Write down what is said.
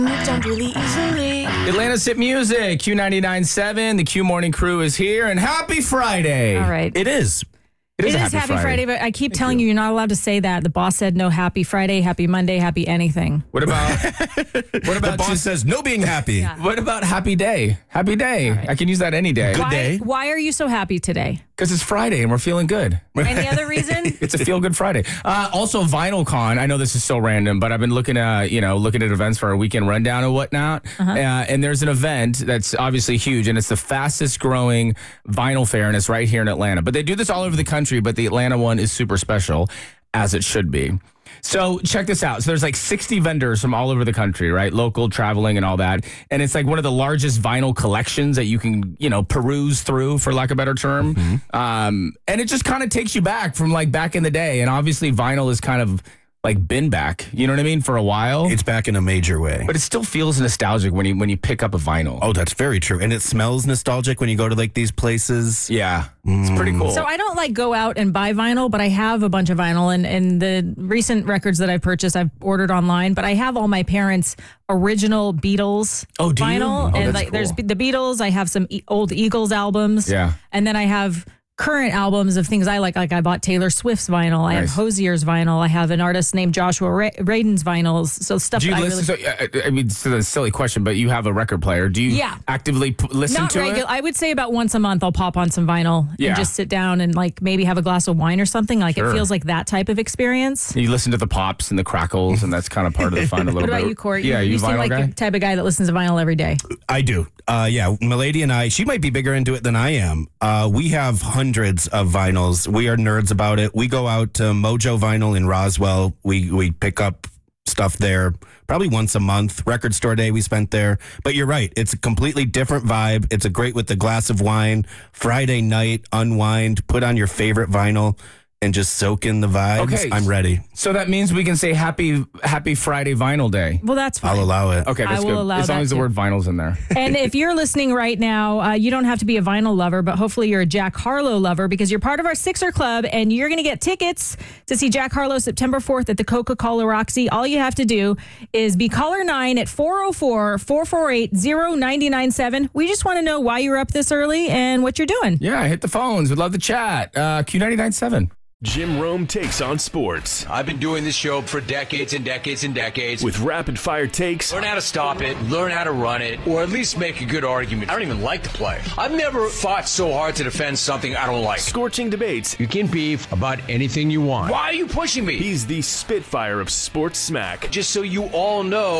Down really easily. Atlanta's Hit Music, Q99.7. The Q Morning Crew is here, and happy Friday. All right. It is. It is happy Friday, but I keep telling you, you're not allowed to say that. The boss said no happy Friday, happy Monday, happy anything. What about The boss says no being happy. Yeah. what about happy day? Happy day. Right. I can use that any day. Good day. Why are you so happy today? Because it's Friday and we're feeling good. Any other reason? It's a feel-good Friday. Also, VinylCon. I know this is so random, but I've been looking at events for our weekend rundown and whatnot. And there's an event that's obviously huge, and it's the fastest-growing vinyl fair, and it's right here in Atlanta. But they do this all over the country, but the Atlanta one is super special, as it should be. So check this out. So there's like 60 vendors from all over the country, right? Local, traveling, and all that. And it's like one of the largest vinyl collections that you can, peruse through, for lack of a better term. And it just kind of takes you back from like back in the day. And obviously vinyl is kind of like been back, you know what I mean, for a while. It's back in a major way. But it still feels nostalgic when you pick up a vinyl. Oh, that's very true. And it smells nostalgic when you go to like these places. Yeah, it's pretty cool. So I don't like go out and buy vinyl, but I have a bunch of vinyl, and the recent records that I've purchased, I've ordered online, but I have all my parents' original Beatles do you? vinyl. Oh, And that's like cool. there's the Beatles, I have some old Eagles albums. Yeah. And then I have current albums of things I like I bought Taylor Swift's vinyl. I have Nice. Hosier's vinyl. I have an artist named Joshua Radin's vinyls. So stuff Do you that listen? It's a silly question, but you have a record player. Do you Yeah. actively listen not to regular. it? I would say about once a month I'll pop on some vinyl Yeah. and just sit down and like maybe have a glass of wine or something. Like Sure. it feels like that type of experience. You listen to the pops and the crackles, and that's kind of part of the fun a little What bit. about you, Court? Yeah, you seem vinyl like guy? the type of guy that listens to vinyl every day. I do. Yeah, Milady and I, she might be bigger into it than I am. We have hundreds of vinyls. We are nerds about it. We go out to Mojo Vinyl in Roswell. We pick up stuff there probably once a month. Record store day we spent there. But you're right. It's a completely different vibe. It's a great with a glass of wine, Friday night, unwind, put on your favorite vinyl, and just soak in the vibes. Okay. I'm ready. So that means we can say happy Friday Vinyl Day. Well, that's fine. I'll allow it. Okay, I that's will good. allow As long that as the too. word vinyl's in there. And if you're listening right now, you don't have to be a vinyl lover, but hopefully you're a Jack Harlow lover because you're part of our Sixer Club and you're going to get tickets to see Jack Harlow September 4th at the Coca-Cola Roxy. All you have to do is be caller 9 at 404-448-0997. We just want to know why you're up this early and what you're doing. Yeah, hit the phones. We'd love to chat. Q99.7. Jim Rome takes on sports I've been doing this show for decades and decades and decades. with rapid-fire takes, Learn how to stop it, learn how to run it, or at least make a good argument. I don't even like the play. I've never fought so hard to defend something I don't like. scorching debates. You can beef about anything you want. Why are you pushing me? He's the Spitfire of sports smack. Just so you all know,